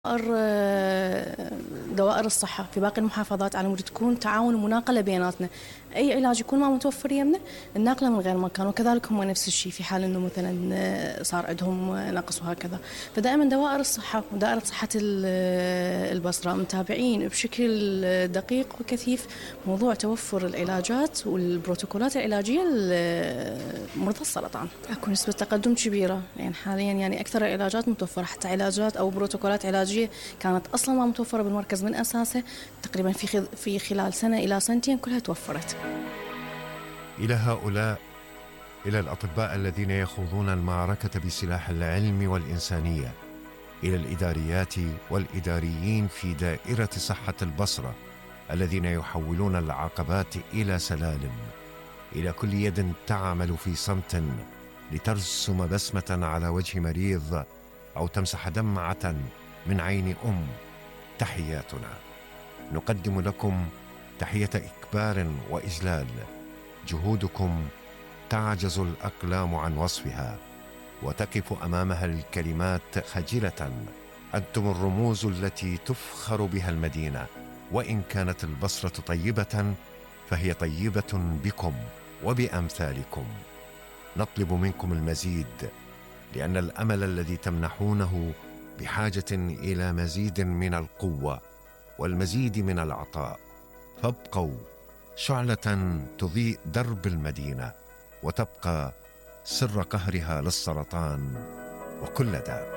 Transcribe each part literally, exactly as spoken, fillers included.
دوائر الصحة في باقي المحافظات على مود تكون تعاون ومناقلة بيناتنا. أي علاج يكون ما متوفر يمنا الناقله من غير مكان، وكذلك هم نفس الشيء في حال أنه مثلا صار عندهم نقص وهكذا. فدائما دوائر الصحة ودائرة صحة البصرة متابعين بشكل دقيق وكثيف موضوع توفر العلاجات والبروتوكولات العلاجية لمرضى السرطان. أكو نسبة تقدم كبيرة، يعني حاليا يعني أكثر العلاجات متوفرة، حتى علاجات أو بروتوكولات علاجية كانت أصلا ما متوفرة بالمركز من أساسه، تقريبا في في خلال سنة إلى سنتين كلها توفرت. إلى هؤلاء، إلى الأطباء الذين يخوضون المعركة بسلاح العلم والإنسانية، إلى الإداريات والإداريين في دائرة صحة البصرة الذين يحولون العقبات إلى سلالم، إلى كل يد تعمل في صمت لترسم بسمة على وجه مريض أو تمسح دمعة من عين أم، تحياتنا. نقدم لكم تحية إكبار وإجلال. جهودكم تعجز الأقلام عن وصفها، وتقف أمامها الكلمات خجلة. أنتم الرموز التي تفخر بها المدينة، وإن كانت البصرة طيبة فهي طيبة بكم وبأمثالكم. نطلب منكم المزيد، لأن الأمل الذي تمنحونه بحاجة إلى مزيد من القوة والمزيد من العطاء. فابقوا شعلة تضيء درب المدينة، وتبقى سر قهرها للسرطان وكل داء.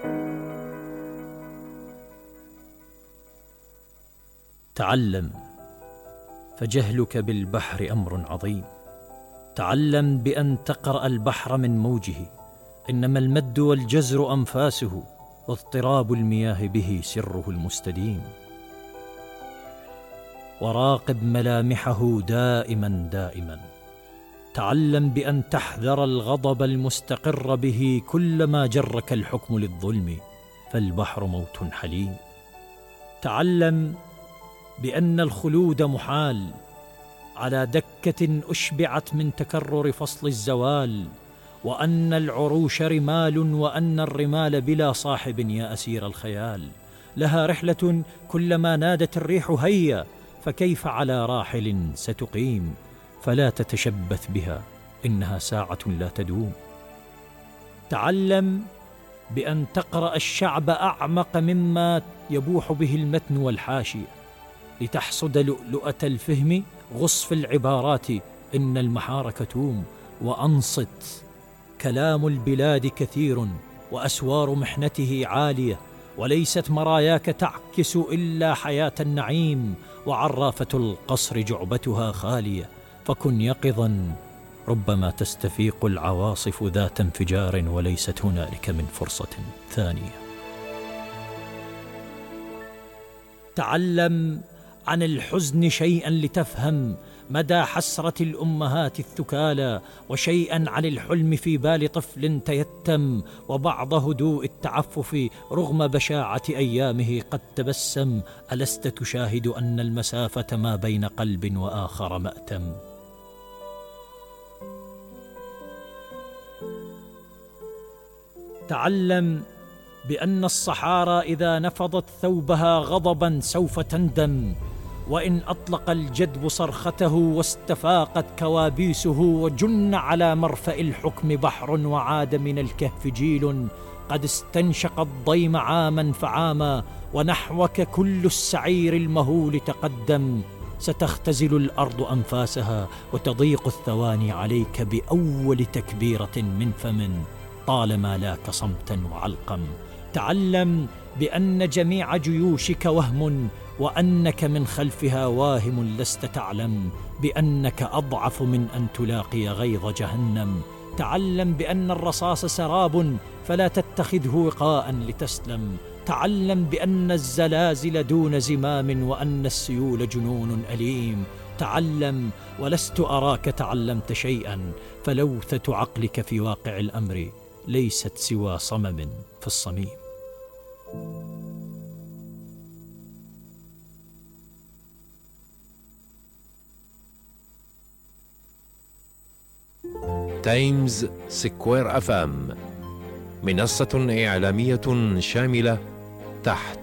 تعلم، فجهلك بالبحر أمر عظيم. تعلم بأن تقرأ البحر من موجه، إنما المد والجزر أنفاسه، واضطراب المياه به سره المستديم. وراقب ملامحه دائما دائما. تعلم بأن تحذر الغضب المستقر به كلما جرك الحكم للظلم، فالبحر موت حليم. تعلم بأن الخلود محال على دكة أشبعت من تكرر فصل الزوال، وأن العروش رمال، وأن الرمال بلا صاحب يا أسير الخيال. لها رحلة كلما نادت الريح هيا، فكيف على راحل ستقيم؟ فلا تتشبث بها، إنها ساعة لا تدوم. تعلم بأن تقرأ الشعب أعمق مما يبوح به المتن والحاشية، لتحصد لؤلؤة الفهم غصف العبارات، إن المحار كتوم. وأنصت، كلام البلاد كثير وأسوار محنته عالية، وليست مراياك تعكس إلا حياة النعيم، وعرافة القصر جعبتها خالية. فكن يقظا، ربما تستفيق العواصف ذات انفجار، وليست هنالك من فرصة ثانية. تعلم عن الحزن شيئا لتفهم مدى حسرة الأمهات الثكالى، وشيئا عن الحلم في بال طفل تيتم، وبعض هدوء التعفف رغم بشاعة أيامه قد تبسم. ألست تشاهد أن المسافة ما بين قلب وآخر مأتم؟ تعلم بأن الصحارى إذا نفضت ثوبها غضبا سوف تندم، وإن أطلق الجدب صرخته واستفاقت كوابيسه، وجن على مرفأ الحكم بحر، وعاد من الكهف جيل قد استنشق الضيم عاما فعاما، ونحوك كل السعير المهول تقدم. ستختزل الأرض أنفاسها، وتضيق الثواني عليك بأول تكبيرة من فم، طالما لاك صمتا وعلقم. تعلم بأن جميع جيوشك وهم، وأنك من خلفها واهم لست تعلم، بأنك أضعف من أن تلاقي غيظ جهنم. تعلم بأن الرصاص سراب، فلا تتخذه وقاء لتسلم. تعلم بأن الزلازل دون زمام، وأن السيول جنون أليم. تعلم، ولست أراك تعلمت شيئا، فلوثة عقلك في واقع الأمر ليست سوى صمم في الصميم. تايمز سكوير أف أم، منصة إعلامية شاملة تحت